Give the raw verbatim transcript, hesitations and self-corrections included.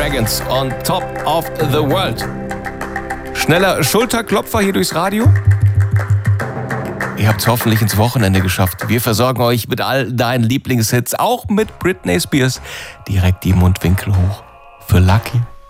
Dragons on Top of the World. Schneller Schulterklopfer hier durchs Radio. Ihr habt es hoffentlich ins Wochenende geschafft. Wir versorgen euch mit all deinen Lieblingshits, auch mit Britney Spears. Direkt die Mundwinkel hoch für Lucky.